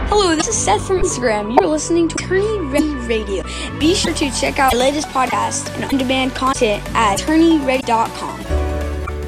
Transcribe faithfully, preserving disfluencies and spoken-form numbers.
Hello, this is Seth from Instagram. You're listening to Attorney Ready Radio. Be sure to check out our latest podcast and on-demand content at attorney ready dot com.